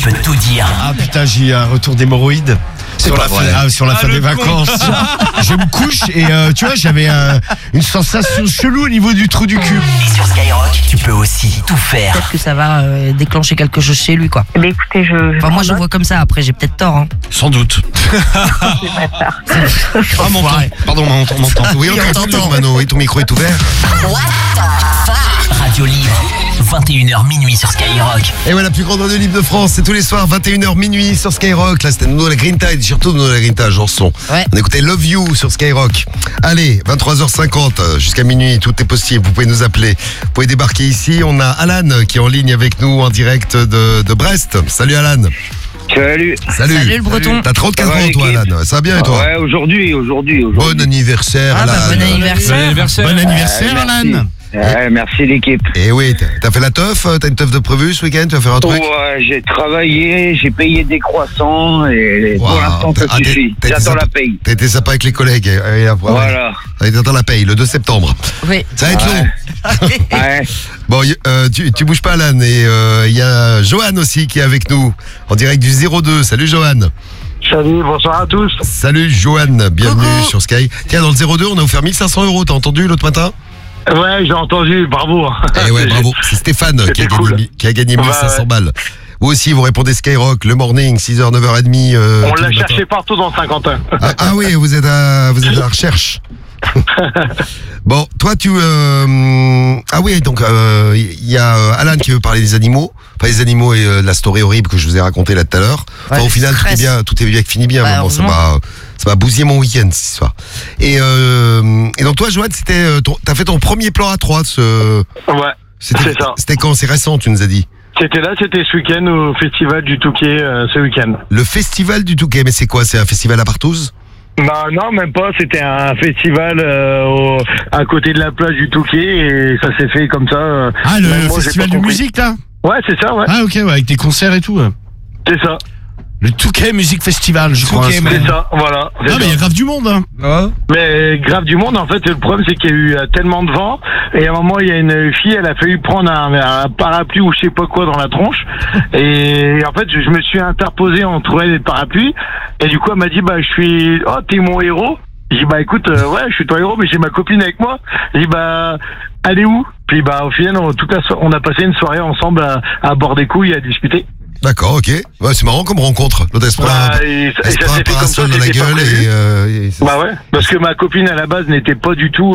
peut tout dire. Ah putain, j'ai eu un retour d'hémorroïdes. Sur la fin des vacances. Je me couche et tu vois, j'avais une sensation chelou au niveau du trou du cul. Et sur Skyrock, tu peux aussi tout faire. Peut-être que ça va déclencher quelque chose chez lui, quoi. Mais écoutez, Enfin, moi, je vois comme ça. Après, j'ai peut-être tort. Hein. Sans doute. Ah, mon temps. Pardon, on m'entend. Oui, on t'entend, Mano. Oui, ton micro est ouvert. Radio libre, 21h minuit sur Skyrock. Et voilà, la plus grande radio libre de France, c'est tous les soirs, 21h minuit sur Skyrock. Là, c'était Nono la Grinta, et surtout Nono la Grinta, Janson. Ouais. On écoutait Love You sur Skyrock. Allez, 23h50, jusqu'à minuit, tout est possible. Vous pouvez nous appeler. Vous pouvez débarquer ici. On a Alan qui est en ligne avec nous en direct de Brest. Salut Alan. Salut. Salut le breton. T'as 34 Ça va, ans, toi, l'équipe? Alan. Ça va bien et toi? Ouais, aujourd'hui. Bon anniversaire, Ah, Alan. bah, bon anniversaire. Bon anniversaire, merci. Alan. Ouais, merci l'équipe. Et oui, t'as fait la teuf? T'as une teuf de prévu ce week-end? Tu vas faire un truc? Ouais, j'ai travaillé, j'ai payé des croissants et pour Wow. l'instant ça suffit. T'as été J'attends sympa- la paye. T'as été sympa avec les collègues. Et après, Voilà. ouais. T'attends la paye, le 2 septembre. Oui. Ça va être long. Ouais. Bon, tu bouges pas, Alan. Et il y a Johan aussi qui est avec nous, en direct du 02. Salut, Johan. Salut, bonsoir à tous. Salut, Johan. Bienvenue Coucou. sur Sky. Tiens, dans le 02, on a offert 1500 €. T'as entendu l'autre matin? Ouais, j'ai entendu, bravo. Eh ouais, bravo. C'est Stéphane C'était cool. qui a gagné 1500 Ouais. balles. Vous aussi, vous répondez Skyrock, le morning, 6h, 9h30. On tout l'a le matin. cherché partout dans Saint-Quentin. Ah oui, vous êtes à la recherche. Bon, toi ah oui, donc il y a Alan qui veut parler des animaux, enfin les animaux et de la story horrible que je vous ai raconté là tout à l'heure. Enfin, Ouais, au final stress. tout est bien fini bien. Ouais, Mais bon, ça heureusement. m'a bousillé mon week-end cette histoire. Et donc toi, Joanne, t'as fait ton premier plan à 3. Ouais, c'est ça. C'était quand? C'est récent, tu nous as dit. C'était ce week-end au festival du Touquet, ce week-end. Le festival du Touquet, mais c'est quoi? C'est un festival à Partouze? Non, même pas. C'était un festival à côté de la plage du Touquet et ça s'est fait comme ça. Ah, le Même moi, j'ai festival pas de compris. musique là? Ouais, c'est ça, ouais. Ah ok, ouais, avec des concerts et tout. C'est ça. Le Touquet Music Festival, je crois. C'est ça, voilà. c'est Ah, mais ça. il y a grave du monde, hein. Mais grave du monde, en fait, le problème c'est qu'il y a eu tellement de vent, et à un moment il y a une fille, elle a failli prendre un parapluie ou je sais pas quoi dans la tronche, et en fait je me suis interposé entre elle et le parapluie, et du coup elle m'a dit bah je suis, oh t'es mon héros. J'ai dit bah écoute, ouais je suis ton héros mais j'ai ma copine avec moi. J'ai dit bah elle est où? Puis bah au final on a passé une soirée ensemble à boire des couilles et à discuter. D'accord, ok. Ouais, c'est marrant comme rencontre. L'autre, elle se prend et ça elle se s'est prend un fait comme ça, parasol dans la c'était pas gueule prévu. et Bah ouais, parce que ma copine à la base n'était pas du tout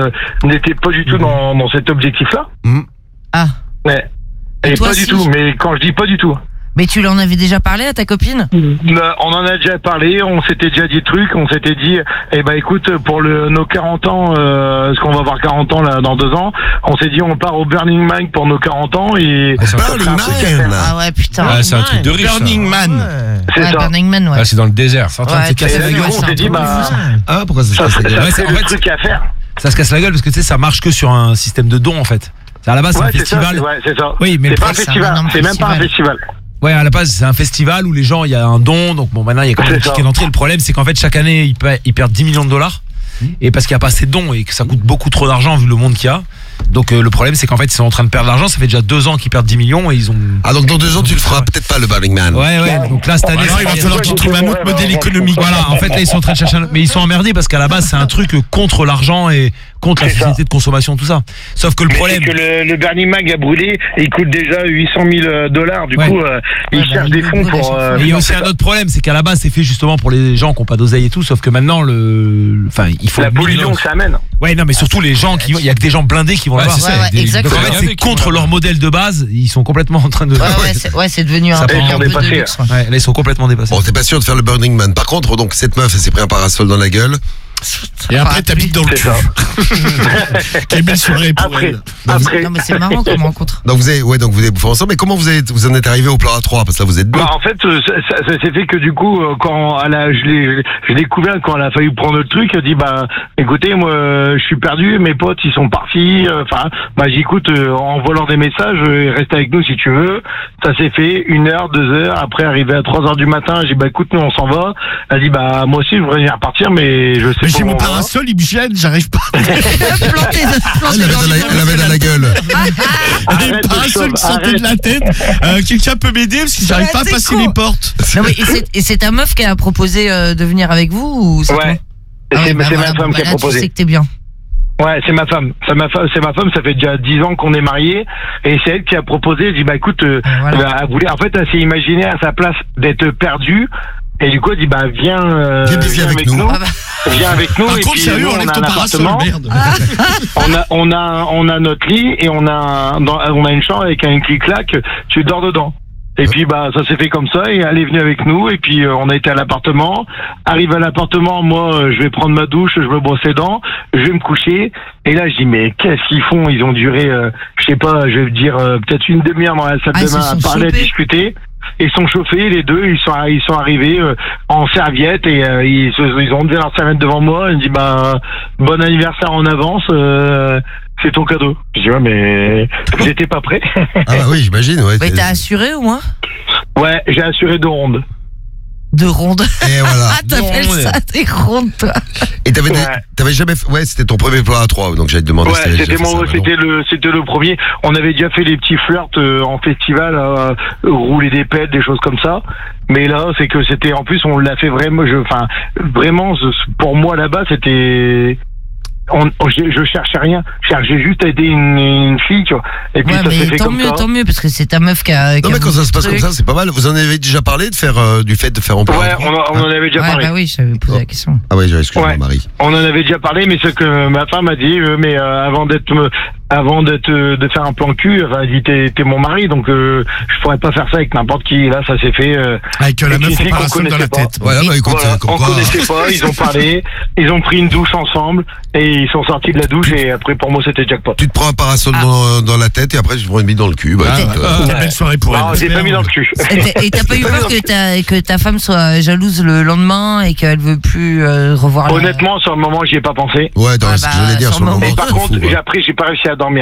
dans cet objectif-là. Ah. Ouais. Et toi, pas si. du tout, mais quand je dis pas du tout. Mais tu l'en avais déjà parlé à ta copine? On en a déjà parlé, on s'était déjà dit des trucs, on s'était dit, eh ben écoute, pour nos 40 ans, parce qu'on va avoir 40 ans là dans 2 ans, on s'est dit on part au Burning Man pour nos 40 ans et... Burning Man. Ah ouais, putain. Ah, c'est un truc de riche. Burning Man. C'est Ouais, ça. Burning Man, ouais. Ah, c'est dans le désert. Ouais, C'est tu cassé Et sais, là, la du gueule. coup, on s'est dit, bah, Ah, pourquoi ça se passe la gueule? Ouais, c'est en le fait, truc à faire. Ça se casse la gueule parce que tu sais, ça marche que sur un système de dons en fait. À la base, c'est un Ouais, c'est ça, festival. ouais, c'est ça. Oui, mais c'est le pas un problème, festival, c'est un c'est même pas un festival. Ouais, à la base, c'est un festival où les gens, il y a un don. Donc bon, maintenant, il y a quand même un C'est ça. ticket d'entrée. Le problème, c'est qu'en fait, chaque année, ils perdent 10 millions de dollars. Et parce qu'il n'y a pas assez de dons et que ça coûte beaucoup trop d'argent vu le monde qu'il y a. Donc le problème, c'est qu'en fait, ils sont en train de perdre l'argent. Ça fait déjà 2 ans qu'ils perdent 10 millions et ils ont. Ah, donc dans 2 ans, tu le feras peut-être pas le Burning Man. Ouais. Donc là, cette année, Alors, il va falloir qu'ils trouvent un autre modèle économique. Voilà, en fait, là, ils sont en train de chercher mais ils sont emmerdés parce qu'à la base, c'est un truc contre l'argent et contre la C'est ça. société de consommation, tout ça. Sauf que le Mais problème. c'est que le Burning Man a brûlé et il coûte déjà 800 000 $. Du Ouais. coup, ils cherchent des fonds pour... Et il y a aussi un autre problème, c'est qu'à la base, c'est fait justement pour les gens qui n'ont pas d'oseille et tout, sauf que maintenant, il faut. la pollution que ça amène. Ouais, non, mais surtout les gens il y a que des gens blindés qui vont Ouais, là-bas. c'est ça, ouais, Donc, exactement. en fait, c'est contre leur modèle de base, ils sont complètement en train de. C'est devenu Ça un prend peu de dépassé, luxe. Ouais. Ouais, là, ils sont complètement dépassés. Bon, t'es pas sûr de faire le Burning Man. Par contre, donc, cette meuf, elle s'est pris un parasol dans la gueule. Et après, t'habites dans le C'est cul. ça. Quelle belle soirée pour Après, elle. après. Non, mais c'est marrant comme rencontre. Donc, vous avez bouffé ensemble. Mais comment vous en êtes arrivé au plan A3? Parce que là, vous êtes deux. Bah, en fait, ça s'est fait que du coup, quand je l'ai découvert quand elle a failli prendre le truc, elle dit bah écoutez, moi je suis perdu, mes potes ils sont partis. Enfin, bah j'écoute en volant des messages, reste avec nous si tu veux. Ça s'est fait 1 heure, 2 heures. Après, arrivé à 3 heures du matin, j'ai dit bah écoute, nous on s'en va. Elle dit bah moi aussi je voudrais bien repartir, mais je sais Mais j'ai mon parasol, il me gêne, j'arrive pas. Planté Elle avait dans la gueule. J'ai le parasol qui sortait de la tête. Quelqu'un peut m'aider parce que j'arrive pas à c'est passer con. les portes. Non, mais et c'est ta meuf qui a proposé de venir avec vous ou c'est Ouais. toi C'est bah ma voilà, femme bon, qui a bah là, Tu proposé. sais que t'es bien. Ouais, c'est ma femme. C'est ma femme, ça fait déjà 10 ans qu'on est mariés. Et c'est elle qui a proposé. Elle dit, bah écoute, Voilà. elle voulait, en fait, elle s'est imaginée à sa place d'être perdue. Et du coup, elle dit, bah viens baiser avec nous. Ah bah, Viens avec nous. Par et contre, puis, sérieux, nous, enlève on a ton un parasol, appartement. merde. On a notre lit et on a une chambre avec un clic-clac. Tu dors dedans. Et puis bah ça s'est fait comme ça et elle est venue avec nous et puis on a été à l'appartement. Arrive à l'appartement, moi je vais prendre ma douche, je me brosse les dents, je vais me coucher et là je dis mais qu'est-ce qu'ils font? Ils ont duré je sais pas, je vais dire peut-être une demi-heure dans la salle Ah, de ils se bain à sont parler, à chopés. discuter. Ils sont chauffés les deux, ils sont arrivés en serviette et ils ont levé leur serviette devant moi. Ils me disent bah bon anniversaire en avance. C'est ton cadeau. Je dis ouais mais j'étais pas prêt. Ah bah oui, j'imagine. Ouais, mais t'as assuré au moins Ouais, j'ai assuré 2 rondes. de ronde. Et voilà. Ah, t'appelles Non, ça des rondes, toi. Et t'avais Ouais. t'avais jamais fait... Ouais, c'était ton premier plan à 3, donc j'allais te demander Ouais, si t'avais déjà c'était fait ça, bah non. c'était le premier. On avait déjà fait les petits flirts en festival, rouler des pelles, des choses comme ça. Mais là, c'est que c'était, en plus, on l'a fait vraiment, vraiment, pour moi là-bas, c'était, je cherchais rien. J'ai juste été une fille, tu vois. Et puis Ouais, ça s'est mais fait comme ça. tant mieux, parce que c'est ta meuf qui a. Non, mais quand ça se passe comme ça, c'est pas mal. Vous en avez déjà parlé de faire du fait de faire en plan Ouais, à 3? on en avait déjà Ouais, parlé. bah oui, je t'avais posé la question. Ah ouais, excuse-moi, Ouais. Marie. On en avait déjà parlé, mais ce que ma femme a dit, mais avant de faire un plan cul, enfin, elle dit t'es mon mari, donc je pourrais pas faire ça avec n'importe qui. Là, ça s'est fait. Avec la avec meuf une au fille qu'on parasol dans la connaissait pas. tête. Voilà, bah écoute, Voilà, comme on quoi. connaissait pas, ils ont parlé, ils ont pris une douche ensemble et ils sont sortis de la douche et après pour moi c'était jackpot. Tu te prends un parasol dans la tête et après tu te prends une bille dans le cul. Bah, Ah, écoute, une belle soirée pour Non, elle. j'ai pas mis dans le cul. Et t'as pas eu peur que ta femme soit jalouse le lendemain et qu'elle veut plus revoir la... Honnêtement, sur le moment, j'y ai pas pensé. Ouais, non, Ah c'est ce que bah, j'allais dire sur sur le le moment. Mais par tu t'en contre, fous, ouais. après, j'ai pas réussi à dormir.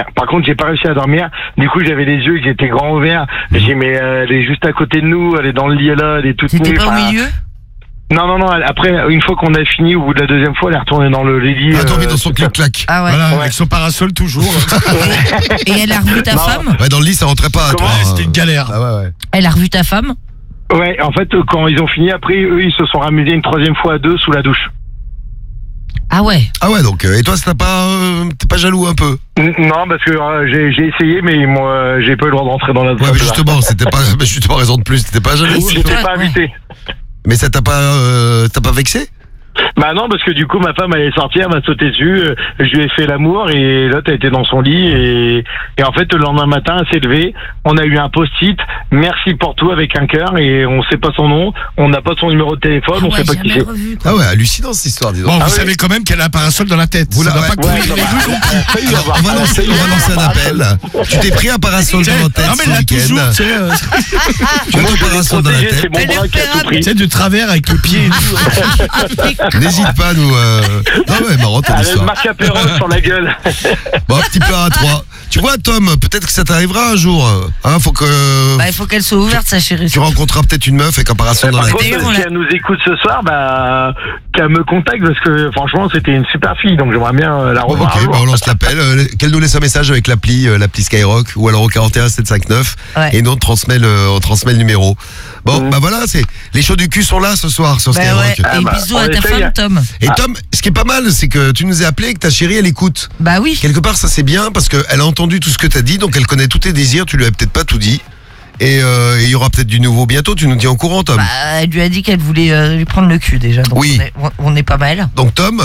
Du coup, j'avais les yeux qui étaient grands ouverts. J'ai dit, mais elle est juste à côté de nous, elle est dans le lit là, elle est toute T'étais nue. pas au Enfin, milieu Non. Après, une fois qu'on a fini, au bout de la deuxième fois, elle est retournée dans le lit. Ah, t'as mis dans son clic-clac. Ah ouais. Voilà, Ouais. avec son parasol toujours. Et elle a revu ta Non. femme Ouais, dans le lit, ça rentrait pas. Comment toi, C'était une galère. Ah ouais, ouais. Elle a revu ta femme Ouais, en fait, quand ils ont fini, après, eux, ils se sont ramusés une troisième fois à deux sous la douche. Ah ouais. Ah ouais, donc, et toi, ça t'a pas, t'es pas jaloux un peu? Non, parce que j'ai essayé, mais moi, j'ai pas eu le droit de rentrer dans la douche. Ouais, mais justement, c'était pas, mais justement, raison de plus, t'étais pas jaloux. J'étais Ouais, pas ouais. invité. Mais ça t'as pas vexé? Bah non, parce que du coup, ma femme, elle est sortie, elle m'a sauté dessus, je lui ai fait l'amour, et l'autre, elle était dans son lit, et en fait, le lendemain matin, elle s'est levée, on a eu un post-it, merci pour tout, avec un cœur, et on sait pas son nom, on n'a pas son numéro de téléphone, on Ah sait ouais, pas qui jamais c'est. revu, quoi. Ah ouais, hallucinant cette histoire, dis donc. Bon, Ah vous oui. savez quand même qu'elle a un parasol dans la tête. Vous Ça la- doit pas ouais, courir ouais, les rues non plus. Alors, on va lancer un appel. Tu t'es pris un parasol dans la tête Non mais ce elle a toujours, week-end. tu sais, Tu as ton parasol dans la Protégé, c'est tête. mon Elle est bras qui a tout repérable. pris. tu sais, de travers avec le pied et tout. N'hésite pas à nous. Non, ouais, marrant ton Elle a une histoire. marque apéro sur la gueule. Bon, un petit plan à 3. Tu vois, Tom, peut-être que ça t'arrivera un jour. Hein, faut que. Bah, il faut qu'elle soit ouverte, sa chérie. Tu rencontreras peut-être une meuf avec un parasol dans Par la contre, tête. D'ailleurs, on si l'a- elle nous écoute ce soir, bah, qu'elle me contacte, parce que franchement, c'était une super fille, donc j'aimerais bien la revoir. un Ok, jour. bah on lance l'appel. Qu'elle nous laisse un message avec l'appli Skyrock ou alors au 41 759 Ouais. et nous on transmet le numéro. Bon, bah voilà, c'est les shows du cul sont là ce soir sur Bah Skyrock. ouais. Ah Et bah, bisous on à ta essaye, femme, hein. Tom. Et Tom, ce qui est pas mal, c'est que tu nous as appelé et que ta chérie elle écoute. Bah oui. Quelque part, ça c'est bien parce qu'elle a entendu tout ce que t'as dit, donc elle connaît tous tes désirs. Tu lui as peut-être pas tout dit. Et il y aura peut-être du nouveau bientôt. Tu nous tiens au courant, Tom. Bah, elle lui a dit qu'elle voulait lui prendre le cul déjà. Donc Oui. on est pas mal. Donc Tom,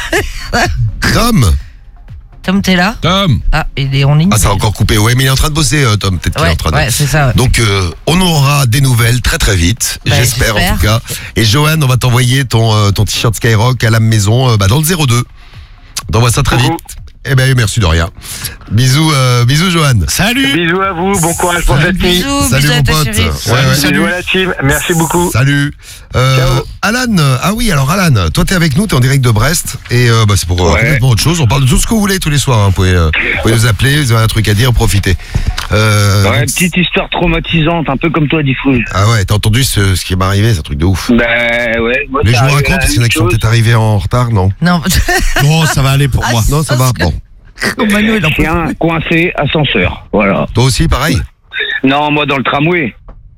Tom, t'es là Tom. Ah, il est en ligne. ah ça a encore coupé. Ouais, mais il est en train de bosser, Tom. Peut-être qu'il est en Ouais, train de. ouais, c'est ça. Ouais. Donc on aura des nouvelles très très vite, Bah, j'espère en j'espère. tout cas. Et Johan, on va t'envoyer ton t-shirt Skyrock à la maison dans le 02. On t'envoie ça très Coucou. vite. Eh ben merci de rien. Bisous, Johan. Salut. Bisous à vous, bon courage pour cette nuit. Bisous, Salut bisous à mon ta pote. chérie. Bisous à la team, merci beaucoup. Salut. Ciao. Alan, ah oui, alors Alan, toi t'es avec nous, t'es en direct de Brest et c'est pour Ouais. complètement autre chose. On parle de tout ce que vous voulez tous les soirs. Vous pouvez nous appeler, vous avez un truc à dire, profitez. Ouais, petite histoire traumatisante, un peu comme toi, Diffoul. Ah ouais, t'as entendu ce qui m'est arrivé, c'est un truc de ouf. Ben ouais, moi, Mais je ça vous arrive raconte la parce qu'il y en a même qui sont chose. peut-être arrivés en retard, non? Non, Bon, ça va aller pour moi. Non, ça va. Bon. Manu, il en peut Chien coincé, ascenseur, voilà. Toi aussi, pareil. Non, moi dans le tramway.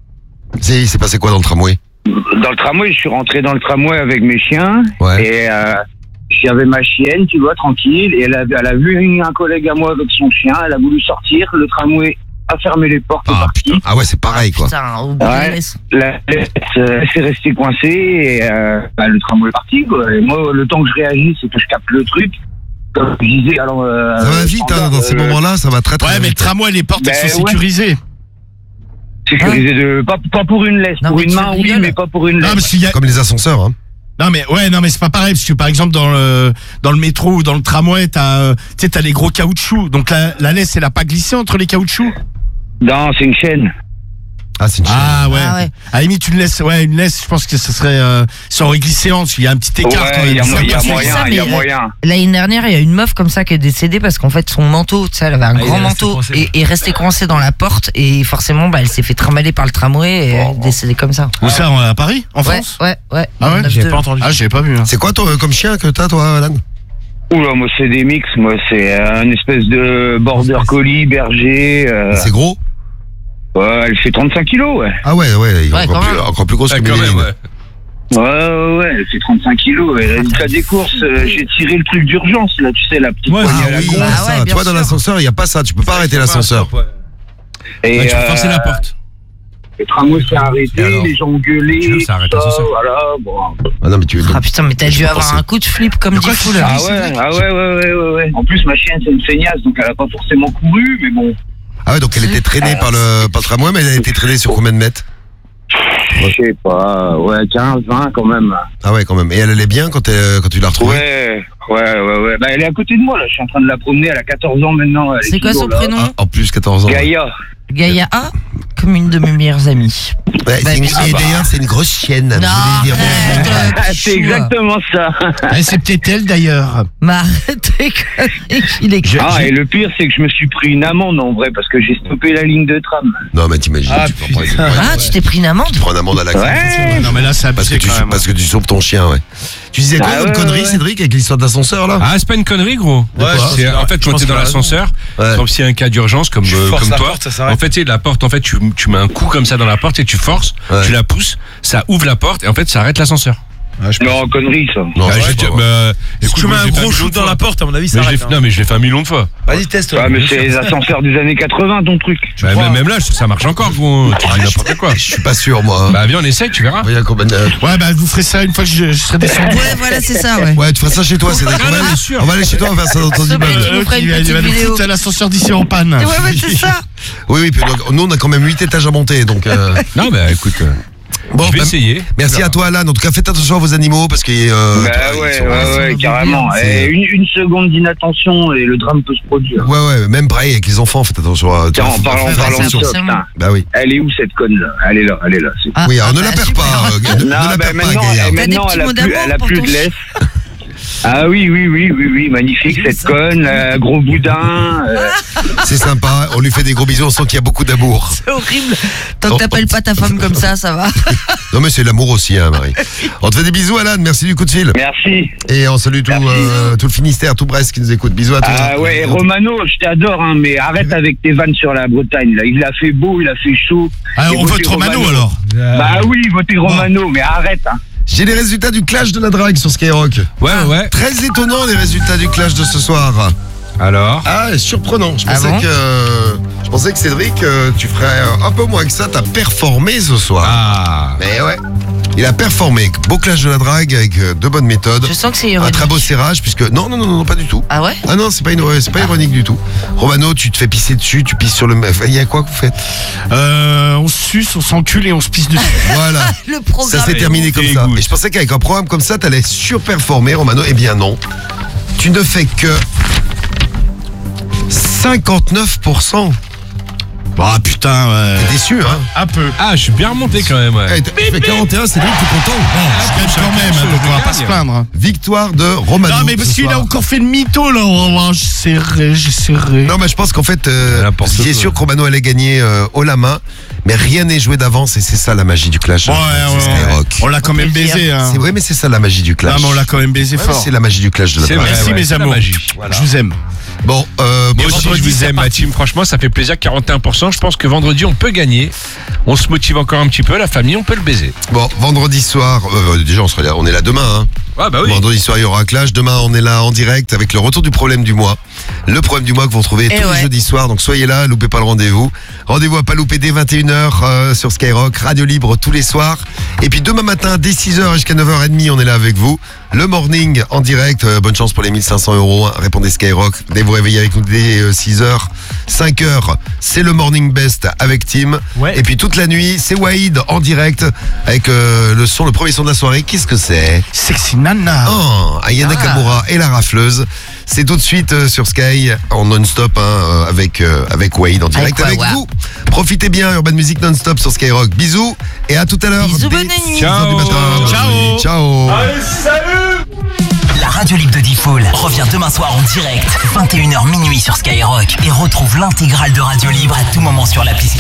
C'est passé quoi dans le tramway? Dans le tramway, je suis rentré dans le tramway avec mes chiens. Ouais. Et j'avais ma chienne, tu vois, tranquille. Et elle a vu un collègue à moi avec son chien. Elle a voulu sortir. Le tramway a fermé les portes et Ah parti. putain. Ah ouais, c'est pareil quoi. Putain, au bout de la Ouais. laisse. La elle s'est restée coincée et le tramway est parti, quoi. Et moi, le temps que je réagis, c'est que je capte le truc. Comme je disais, alors... Ça va vite, hein, dans ces moments-là, ça va très très Ouais, mais le vite. tramway, les portes, elles Ben, sont sécurisées. Sécurisé de... Pas pour une laisse. Non, pour mais une tu main, oui, rigoles. mais pas pour une Non, laisse. parce qu'il y a... Comme les ascenseurs, hein. Non mais c'est pas pareil parce que par exemple dans le métro ou dans le tramway t'as les gros caoutchoucs, donc la laisse elle a pas glissé entre les caoutchoucs. Non, c'est une chaîne. Ah, c'est une chaîne. Ah ouais. Ah ouais. À la limite une laisse, je pense que ça serait ça aurait glissé en dessous, il y a un petit écart quand Ouais, même. il y a Ça, moyen, ça, il y a mais, moyen. L'année dernière, il y a une meuf comme ça qui est décédée parce qu'en fait, son manteau, tu sais, elle avait un il grand est resté manteau coincé. et est resté coincé dans la porte et forcément, elle s'est fait trimballer par le tramway et elle est décédée comme ça. Où ça, à Paris, en Ouais, France? ouais. Ah ouais, J'avais pas entendu. Ah, j'avais pas vu. Hein. C'est quoi toi, comme chien que t'as, toi, Alan? Oula, moi c'est des mix, moi c'est un espèce de border collie, berger. C'est gros? Ouais, elle fait 35 kilos, ouais. Ah ouais, il est Ouais, quand même. encore plus grosse que quand même, Méline. Ouais, elle fait 35 kilos. Et résultat des courses, j'ai tiré le truc d'urgence, là, tu sais, la petite Ouais, poignée Ah à la oui, con. Ah ouais, ça. bien Toi, dans sûr. l'ascenseur, il n'y a pas ça. Tu peux pas arrêter l'ascenseur. Et Ouais, tu peux forcer la porte. le tramway s'est Et arrêté, alors les gens ont gueulé. Ça arrête tout ça, l'ascenseur. voilà, bon. Ah non, mais tu Ah putain, mais t'as Je dû peux avoir penser. un coup de flip comme dit fou là. Ah ouais. En plus, ma chienne, c'est une feignasse, donc elle a pas forcément couru, mais bon. Ah ouais, donc elle était traînée par le tramway, mais elle a été traînée sur combien de mètres? Je sais pas, ouais, 15, 20 quand même. Ah ouais, quand même. Et elle allait bien quand tu l'as retrouvée? Ouais. Bah, elle est à côté de moi, là. Je suis en train de la promener. Elle a 14 ans maintenant. Elle est C'est quoi son toujours là. prénom? Ah, en plus, 14 ans. Gaïa. Gaïa A, comme une de mes meilleures amies. Ouais, Bah, et mais- d'ailleurs, c'est une grosse chienne. Non, je voulais dire. arrête, Ah, petit c'est chou, exactement ça. C'est peut-être elle d'ailleurs. Mais arrête tes conneries, il est Ah, et le pire, c'est que je me suis pris une amende en vrai, parce que j'ai stoppé la ligne de tram. Non, mais t'imagines, Ah, tu peux prendre Ah, tu t'es pris une amende? tu prends une amende à la clé. Ouais. Non mais là c'est Parce que, abusé quand même. parce que tu sauves ton chien, ouais. Tu disais quoi Ah comme ouais, connerie, ouais. Cédric, avec l'histoire d'ascenseur, là? Ah, c'est pas une connerie, gros. Ouais, C'est- en fait, je quand pense t'es dans qu'il a l'ascenseur, Ouais. comme s'il y a un cas d'urgence, comme forces la toi, porte, ça s'arrête. en fait, tu sais, la porte, en fait, tu mets un coup comme ça dans la porte et tu forces, Ouais. tu la pousses, ça ouvre la porte et en fait, ça arrête l'ascenseur. Non, connerie, ça. Non, Ah, je j'ai sais déjà- pas. bah, Si écoute, tu mets moi, un je l'ai fait gros million shoot de dans fois. la porte, à mon avis, ça Mais je l'ai arrête. fait- Non, mais je l'ai fait un million de fois. Vas-y, teste. Ouais, mais c'est les ascenseurs des années 80, ton truc. Bah, même là, ça marche encore, gros. Tu dis n'importe quoi. Je suis pas sûr, moi. Bah, viens, on essaye, tu verras. Il y a combien de- Ouais bah vous ferez ça une fois que je serai descendu. Ouais, voilà, c'est ça, ouais. Ouais, tu feras ça chez toi, Cédric. Ah, non, bien sûr. On va aller chez toi, on va faire ça dans ton S'il te plaît, immeuble. tu nous feras une Il petite va nous vidéo. foutre à l'ascenseur d'ici en panne. Ouais, c'est ça. Oui, puis donc, nous, on a quand même 8 étages à monter, donc. Non, bah, écoute, Bon, je vais bah, essayer. merci à toi, Alan. En tout cas, faites attention à vos animaux, parce que. Bah ils ouais, sont- ouais, carrément. C'est- Et une seconde d'inattention et le drame peut se produire. Ouais, même pareil avec les enfants, faites attention à. Tiens, en parlant faire de ça, attention. putain. Bah oui. Elle est où cette conne là? Elle est là. C'est- Ah, Oui, alors ne bah, la perds super. pas. Ne Non, la bah, perds pas, maintenant, Gaïa. maintenant petits elle a mots plus, d'amour elle a pour plus ton de laisse. Ah oui, magnifique cette conne, gros boudin. C'est sympa. On lui fait des gros bisous. On sent qu'il y a beaucoup d'amour. C'est horrible. Tant que t'appelles pas ta femme comme ça va. Non, mais c'est l'amour aussi, hein, Marie. On te fait des bisous, Alan. Merci du coup de fil. Merci. Et on salue tout le Finistère, tout Brest qui nous écoute. Bisous à toi. Ah ouais, Romano, je t'adore, hein, mais arrête avec tes vannes sur la Bretagne. Là. Il a fait beau, il a fait chaud. Ah, Et on votez vote Romano alors. Bah oui, votez Romano, mais arrête. Hein. J'ai les résultats du clash de la drague sur Skyrock. Ouais. Très étonnant les résultats du clash de ce soir. Alors? Ah, surprenant. Je Ah pensais bon que Cédric, tu ferais un peu moins que ça. T'as performé ce soir. Ah. Mais ouais. Il a performé. Beau clash de la drague avec de bonnes méthodes. Je sens que c'est Un ironique. très beau serrage puisque non, pas du tout. Ah ouais? Ah non, c'est pas ironique du tout. Romano, tu te fais pisser dessus, tu pisses sur le. Il y a quoi que vous faites? On se suce, on s'encule et on se pisse dessus. Voilà. Le programme. Ça s'est terminé comme ça. Écoute. Et je pensais qu'avec un programme comme ça, t'allais surperformer, Romano. Eh bien non. Tu ne fais que 59%. Bah putain, ouais. T'es déçu, hein? Un peu. Ah, je suis bien remonté quand même, ouais. Tu fais 41, c'est lui, t'es content. Quand même, donc on va pas se plaindre. Victoire de Romano. Non mais parce qu'il a encore fait le mytho là. Oh, j'ai serré. Non, mais je pense qu'en fait, N'importe il est quoi. sûr que Romano allait gagner haut la main, mais rien n'est joué d'avance et c'est ça la magie du clash. Ouais, C'est ouais. Skyrock. On l'a quand même baisé, hein. C'est vrai, mais c'est ça la magie du clash. Non, mais on l'a quand même baisé Ouais, fort. c'est la magie du clash de la C'est part. vrai. Merci ouais, mes c'est la amours. magie. Je vous aime. Bon, Moi bon, aussi, je vous aime, ma team. Franchement, ça fait plaisir. 41%. Je pense que vendredi, on peut gagner. On se motive encore un petit peu. La famille, on peut le baiser. bon, vendredi soir, déjà on est là demain, hein. Ah, bah oui. Vendredi soir, il y aura un clash. Demain, on est là en direct avec le retour du problème du mois. Le problème du mois que vous retrouvez tous les jeudis soirs. Donc soyez là, loupez pas le rendez-vous. Rendez-vous à pas louper dès 21h sur Skyrock, radio libre tous les soirs. Et puis demain matin, dès 6h jusqu'à 9h30, on est là avec vous. Le morning en direct. Bonne chance pour les 1500 €. Répondez Skyrock. Dès vous réveillez avec nous dès 6h. 5h, c'est le morning best avec Tim. Ouais. Et puis toute la nuit, c'est Waïd en direct avec le premier son de la soirée. Qu'est-ce que c'est? Sexy Nana. Oh, Ayana Kamura et la rafleuse. C'est tout de suite sur Sky en non-stop avec Wade en direct avec vous. Profitez bien, Urban Music non-stop sur Skyrock. Bisous et à tout à l'heure. Bisous, bonne nuit. 6h du matin. Ciao. Ciao. La radio libre de Diffoul revient demain soir en direct, 21h minuit sur Skyrock. Et retrouve l'intégrale de Radio Libre à tout moment sur l'appli Skyrock.